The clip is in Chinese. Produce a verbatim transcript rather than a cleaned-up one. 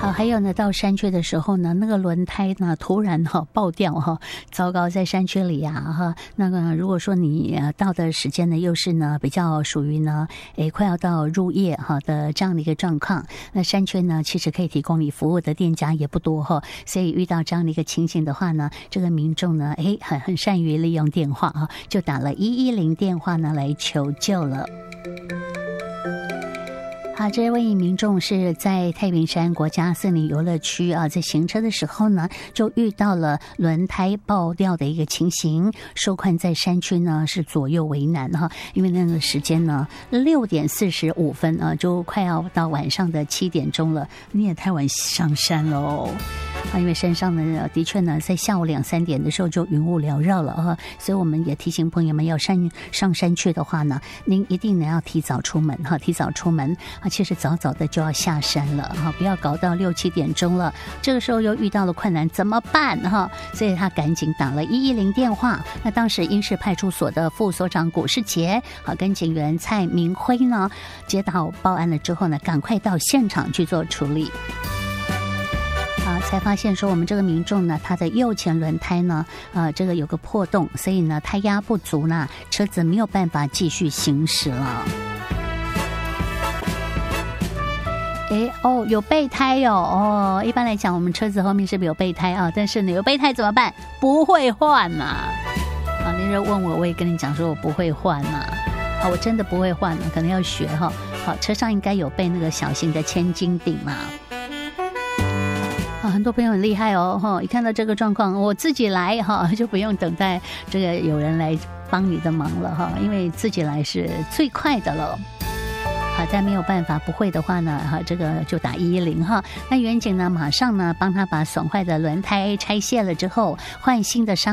好，还有呢，到山区的时候呢，那个轮胎呢突然哈、哦、爆掉哈、哦，糟糕，在山区里呀、啊、哈，那个如果说你到的时间呢又是呢比较属于呢诶快要到入夜哈的这样的一个状况，那山区呢其实可以提供你服务的店家也不多哈、哦，所以遇到这样的一个情形的话呢，这个民众呢诶很很善于利用电话啊，就打了一一零电话呢来求救了。好，这位民众是在太平山国家森林游乐区啊，在行车的时候呢，就遇到了轮胎爆掉的一个情形，受困在山区呢是左右为难哈，因为那个时间呢六点四十五分啊，就快要到晚上的七点钟了，你也太晚上山喽。啊，因为山上呢，的确呢，在下午两三点的时候就云雾缭绕了啊，所以我们也提醒朋友们要山上山去的话呢，您一定呢要提早出门哈，提早出门啊，其实早早的就要下山了哈，不要搞到六七点钟了，这个时候又遇到了困难怎么办哈？所以他赶紧打了一一零电话。那当时英式派出所的副所长古世杰啊，跟警员蔡明辉呢接到报案了之后呢，赶快到现场去做处理。啊，才发现说我们这个民众呢，他的右前轮胎呢，呃，这个有个破洞，所以呢，胎压不足呢，车子没有办法继续行驶了。哎哦，有备胎哦哦，一般来讲，我们车子后面是不是有备胎啊？但是呢，有备胎怎么办？不会换嘛？啊，你就问我，我也跟你讲说我不会换嘛。啊，我真的不会换了，可能要学哈。好，车上应该有备那个小型的千斤顶嘛。很多朋友很厉害哦，哈！一看到这个状况，我自己来哈，就不用等待这个有人来帮你的忙了哈，因为自己来是最快的了。好，但没有办法，不会的话呢，哈，这个就打一一零哈。那远景呢，马上呢帮他把损坏的轮胎拆卸了之后，换新的上。